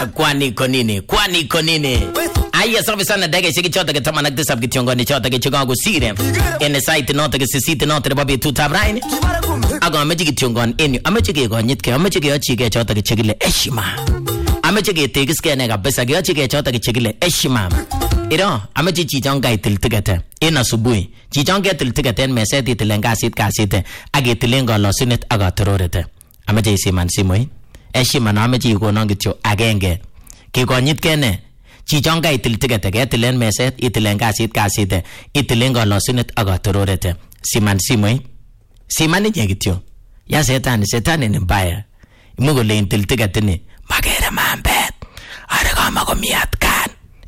Kwani konini. Aya safi sana dege shiki chota ke tamanak tisab kichongoni chota ke chigago sire. Ene site nota ke sisite nota de babi tutabraini. Ago amechi kichongon enyu. Amechi ke gonyit ke amechi ke achi ke chota ke chigile eshima. Amechi ke tegis ke ne kabisa ke achi ke chota ke chigile eshima. Iro amechi chichonga itiltigete. Ina subui. Chichonga itiltigete en meset itilenga kasite. Age itilenga losinet aga terorete. Amechi isiman simoi. Eshima na amechi ikonon kityo agenge. Ke gonyit ke ne. Chichonga itiltigete ke itilen meset itilen kasite. Itilen losinet aga terorete. Siman simoi. Siman nye kityo. Ya setani ni mbaya. Imugo le itiltigete ni. Magere mambet. Arega mago miat kan.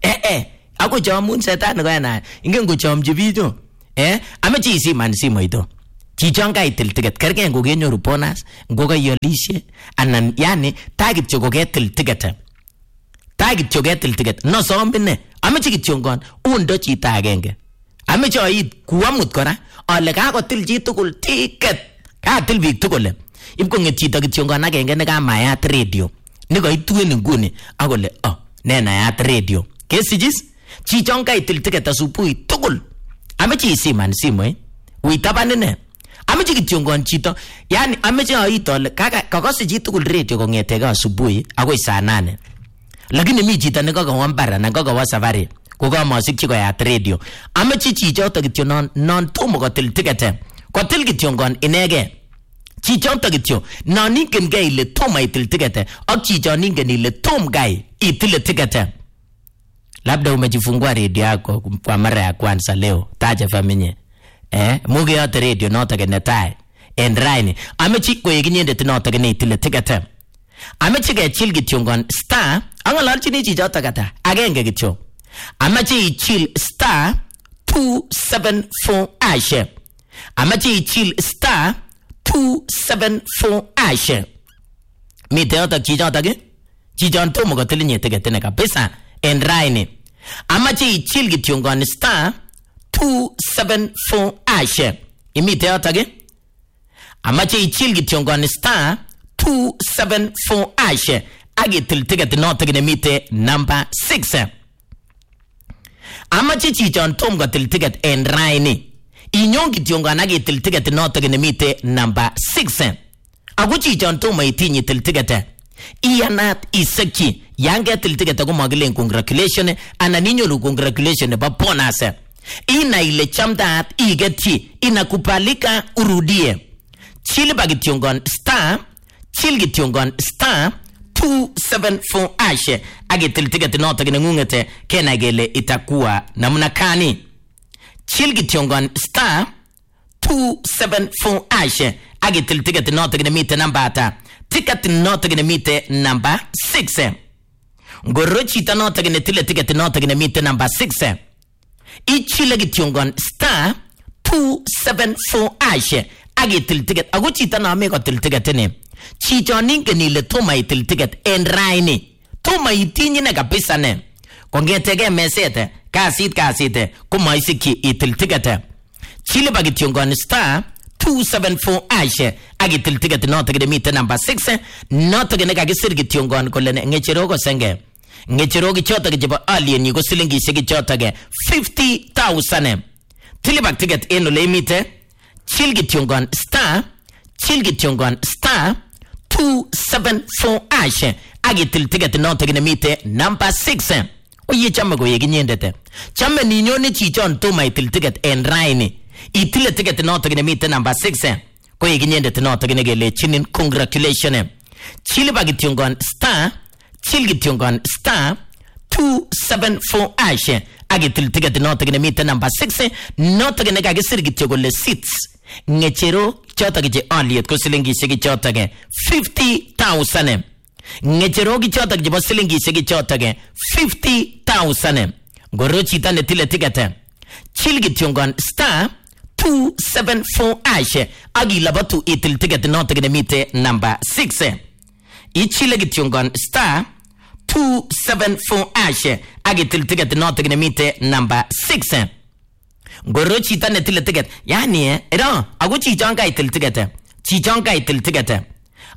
Ako chamun setani ko yana. Ingen ko chamchi bicho. Amechi siman simoi to. Chichonga itiltiget kerge ngogenyoru bonus ngoga yolishe anan yani tagit chogoge tiltigete. Tagit chogoge tiltiget. No sombine. Amechi kityongon undo chita agenge. Amechi oit kuamut kora ale kakotil chi tugul ticket. Katil biik tugul. Ibko ngechito kityongon agenge ne kamayat radio. Nikoituen nguni akole nenayat radio. Kesijis chichonga itiltiget asubuhi tugul. Amechi isiman simoi. Uitabanine. Amechi kityongon chito yani amechi aitole kakose chi tugul radio kongetege asubuhi agoi saa 8 lakini mi chito nekakawa mbara na kakawa safari kokamosikchi koyat radio amechi chichoto kityo non tomo kotil tikete kotil kityongon inege chichoto kityo non ingen gei ile tomo itil tikete ak chichon ingen ile tom gai itile tikete. Labda umejifungua radio yako kwa mara ya kwanza leo taja faminye muge yote radio nota ke netai en raini amechi koyekinyende tinota ke neitile tikete amechi ke chill kityongon star angalalchini chichota kata agenge kityo amechi chill star 274 ashe amechi chill star 274 ashe mite yota chichota ke chichon tomo kotilinye tikete ne kabisa en raini amechi chill kityongon star 274 ashe imite yotage amache ichil kityongon star 274 ashe agitil ticket note ne mite number 6 amache chichon tom gotil ticket en raini inyon kityongon agitil ticket note ne mite number 6 agu chichon tom itinyi til ticket iyanat iseki yange til ticket ko magilen congratulation ananinyo congratulation ba bonus. Ina ile chamdat igeti inakubalika urudie. Chili bagityongon star 274 ashe agitil ticket nota ginungete kena gele itakuwa namna kani. Chili gityongon star 274 ashe agitil ticket nota ginamite nambata. Ticket nota ginamite number 6. Ngorochi ta nota ginetile ticket nota ginamite number 6. Ichile gityongon star 274 ashe agitil ticket aguchita na ameko til ticket ne chichon ingen ile toma itil ticket en raini toma itinyi ne kabisa ne kongetege mesete kasit kumaisiki itil ticket chile bagityongon star 274 ashe agitil ticket nota gide mite number 6 nota gine kagisir gityongon kole ngecheroko senge ngecherogi chota ke jeba alien yugo silingi shigi chota ke 50,000 tilibak ticket eno limite chilgityongon star 274 ashe agitil ticket nota gine mite number 6 oye chama go yeginyendete chama ninyone chichon toma itil ticket en raini itile ticket nota gine mite number 6 ko yeginyendete nota gine gele chinin congratulation chilibagityongon star Chilgityongon star 274 ashe agitil ticket nota gine mite number 6 nota gine kagisir gityogole seats ngechero chota gije aliet ko silingi shigi chota ge 50,000 ngechero gi chota gije silingi shigi chota ge 50,000 gorochi tane tile ticket Chilgityongon star 274 ashe agilabatu itil ticket nota gine mite number 6 ichile gityongon star 274 ashe agitil ticket nota gine mite number 6 gorochi tane tile ticket yani ero agu chichonga itil ticket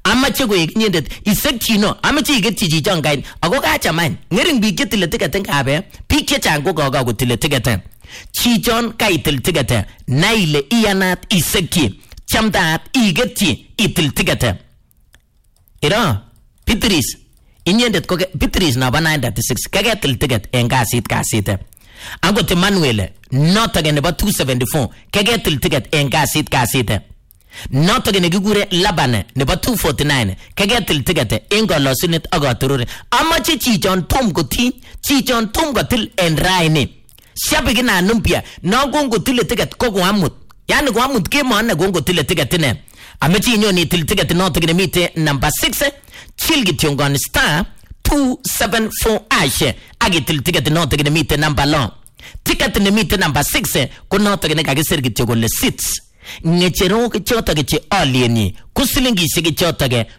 amache koek inyendet isekyino amache igetyi chichon kain ako kachaman ngering biik chetile ticket ngabe biik chechang ko koka kotile ticket chichon kaitil ticket na ile iyanat isekyi chamdaat igetyi itil ticket ira Pitris inyendet ko Pitris naba 936 kagetil ticket en kasit angot Emmanuel notage nebo 274 kagetil ticket en kasit notage nekikure Laban nebo 249 kagetil ticket en kolosinet ak katurure amache chichon tom kotiny chichon tom kotil en raini shabiki na numpia no gongo tile ticket ko koamut yani koamut kemone gongo tile ticket ine amache inyon itil ticket notage nemite number 6 chill kityongon *274 ash agitil ticket notage nemite number long ticket nemite number 6 ko notage nekakisir kityo kole seats ngecherok chotage che alieni ko silingishek chotage